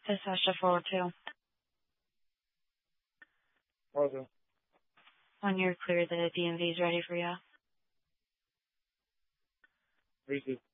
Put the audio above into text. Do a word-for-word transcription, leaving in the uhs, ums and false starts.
Dispatch four oh two. Okay. When you're clear, the D M V is ready for you. Thank you.